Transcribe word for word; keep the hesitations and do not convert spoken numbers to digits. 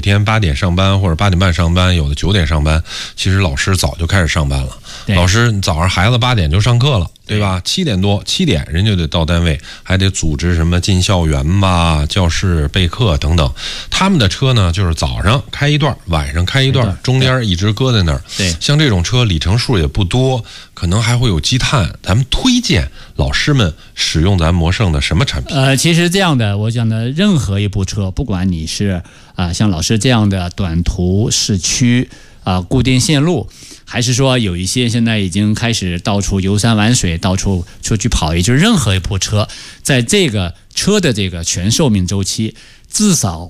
天八点上班或者八点半上班，有的九点上班，其实老师早就开始上班了。老师早上孩子八点就上课了，对吧？七点多七点人就得到单位，还得组织什么进校园吧、教室备课等等。他们的车呢，就是早上开一段，晚上开一段，中间一直搁在那儿。 对， 像这种车里程数也不多，可能还会有积碳。咱们推荐老师们使用咱魔圣的什么产品？ 呃，其实这样的，我讲的任何一部车，不管你是啊、呃、像老师这样的短途市区啊、呃、固定线路，还是说有一些现在已经开始到处游山玩水，到处出去跑，也就是任何一部车，在这个车的这个全寿命周期，至少